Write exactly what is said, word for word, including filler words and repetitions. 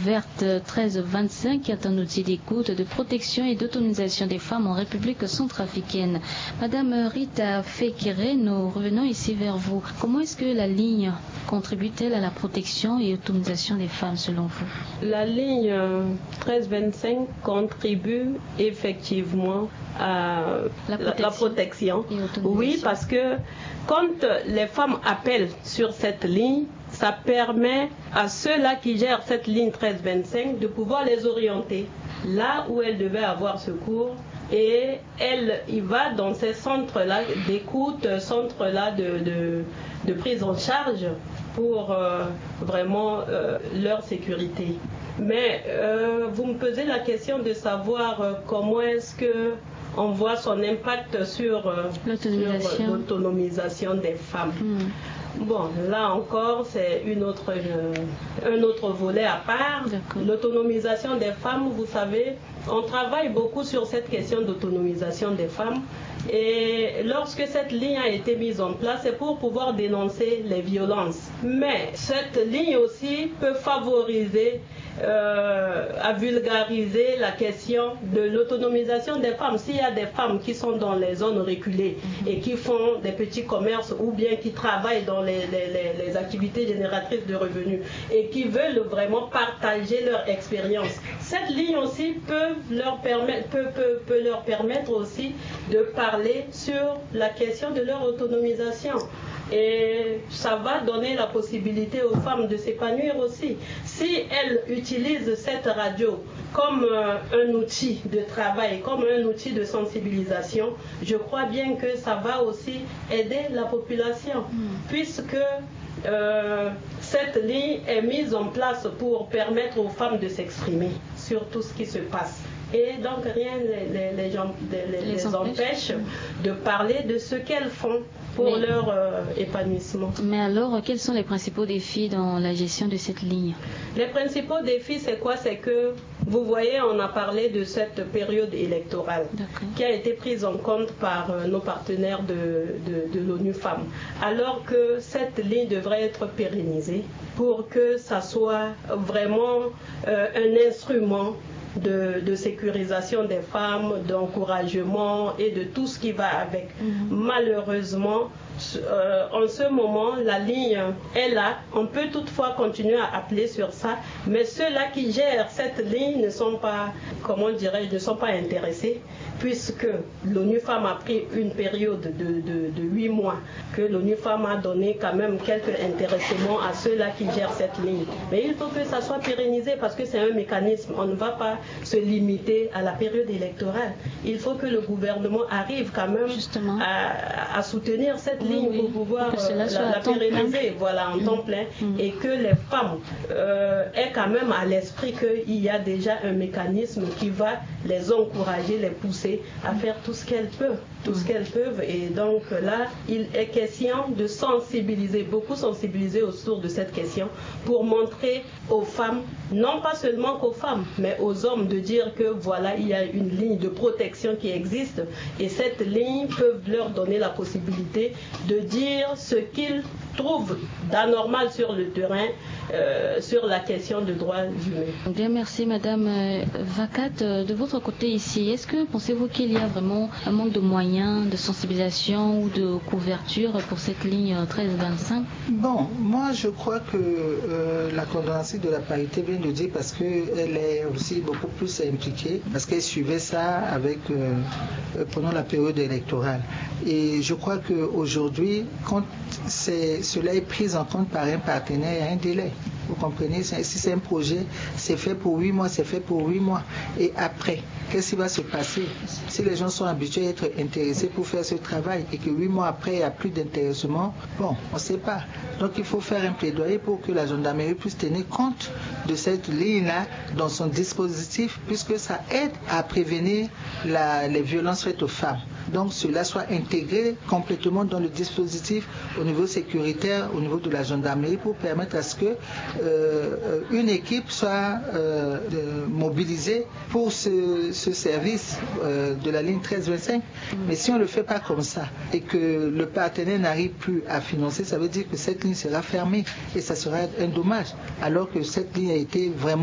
verte treize vingt-cinq qui est un outil d'écoute, de protection et d'autonomisation des femmes en République centrafricaine. Madame Rita Fekere, nous revenons ici vers vous. Comment est-ce que la ligne contribue-t-elle à la protection et autonomisation des femmes selon vous? La ligne treize vingt-cinq contribue effectivement à la protection. La protection. Oui, parce que quand les femmes appellent sur cette ligne, ça permet à ceux-là qui gèrent cette ligne treize vingt-cinq de pouvoir les orienter là où elles devaient avoir secours. Et elle, il va dans ces centres-là d'écoute, centres-là de, de, de prise en charge pour euh, vraiment euh, leur sécurité. Mais euh, vous me posez la question de savoir euh, comment est-ce que on voit son impact sur, euh, l'autonomisation. sur l'autonomisation des femmes. Mmh. Bon, là encore, c'est une autre, euh, un autre volet à part. L'autonomisation des femmes, vous savez, on travaille beaucoup sur cette question d'autonomisation des femmes. Et lorsque cette ligne a été mise en place, c'est pour pouvoir dénoncer les violences. Mais cette ligne aussi peut favoriser euh, à vulgariser la question de l'autonomisation des femmes. S'il y a des femmes qui sont dans les zones reculées et qui font des petits commerces ou bien qui travaillent dans les, les, les activités génératrices de revenus et qui veulent vraiment partager leur expérience, cette ligne aussi peut leur permettre, peut, peut, peut leur permettre aussi de parler sur la question de leur autonomisation. Et ça va donner la possibilité aux femmes de s'épanouir aussi. Si elles utilisent cette radio comme euh, un outil de travail, comme un outil de sensibilisation, je crois bien que ça va aussi aider la population, mmh. puisque euh, cette ligne est mise en place pour permettre aux femmes de s'exprimer sur tout ce qui se passe. Et donc rien les, les, les, les, les, les empêche de parler de ce qu'elles font pour mais, leur euh, épanouissement. Mais alors, quels sont les principaux défis dans la gestion de cette ligne? Les principaux défis, c'est quoi? C'est que, vous voyez, on a parlé de cette période électorale qui a été prise en compte par euh, nos partenaires de, de, de l'ONU Femmes, alors que cette ligne devrait être pérennisée pour que ça soit vraiment euh, un instrument De, de sécurisation des femmes, d'encouragement et de tout ce qui va avec. Mmh. Malheureusement, euh, en ce moment, la ligne est là. On peut toutefois continuer à appeler sur ça, mais ceux-là qui gèrent cette ligne ne sont pas, comment dirais-je, ne sont pas intéressés, puisque l'ONU Femmes a pris une période de, de, de huit mois, que l'ONU Femmes a donné quand même quelques intéressements à ceux-là qui gèrent cette ligne. Mais il faut que ça soit pérennisé parce que c'est un mécanisme. On ne va pas se limiter à la période électorale. Il faut que le gouvernement arrive quand même à, à soutenir cette oui, ligne oui. pour pouvoir pour euh, la, la pérenniser voilà, en mmh. temps plein mmh. et que les femmes euh, aient quand même à l'esprit qu'il y a déjà un mécanisme qui va les encourager, les pousser à faire tout ce qu'elles peuvent. tout mmh. ce qu'elles peuvent. Et donc là, il est question de sensibiliser, beaucoup sensibiliser autour de cette question pour montrer aux femmes, non pas seulement qu'aux femmes, mais aux hommes, de dire que voilà, il y a une ligne de protection qui existe et cette ligne peut leur donner la possibilité de dire ce qu'ils trouvent d'anormal sur le terrain euh, sur la question de droits humains. Bien, merci Madame Vakat. De votre côté ici, est-ce que pensez-vous qu'il y a vraiment un manque de moyens, de sensibilisation ou de couverture pour cette ligne treize vingt-cinq? Bon, moi je crois que euh, la coordonnatrice de la parité vient de dire parce qu'elle est aussi beaucoup plus impliquée, parce qu'elle suivait ça avec euh, pendant la période électorale. Et je crois qu'aujourd'hui, quand c'est, cela est pris en compte par un partenaire, il y a un délai. Vous comprenez? Si c'est un projet, c'est fait pour huit mois, c'est fait pour huit mois. Et après, qu'est-ce qui va se passer? Si les gens sont habitués à être intéressés pour faire ce travail et que huit mois après, il n'y a plus d'intéressement, bon, on ne sait pas. Donc il faut faire un plaidoyer pour que la gendarmerie puisse tenir compte de cette ligne-là dans son dispositif, puisque ça aide à prévenir la, les violences faites aux femmes. Donc cela soit intégré complètement dans le dispositif au niveau sécuritaire, au niveau de la gendarmerie, pour permettre à ce que euh, une équipe soit euh, mobilisée pour ce, ce service euh, de la ligne treize vingt-cinq. Mais si on ne le fait pas comme ça et que le partenaire n'arrive plus à financer, ça veut dire que cette ligne sera fermée et ça sera un dommage, alors que cette ligne a été vraiment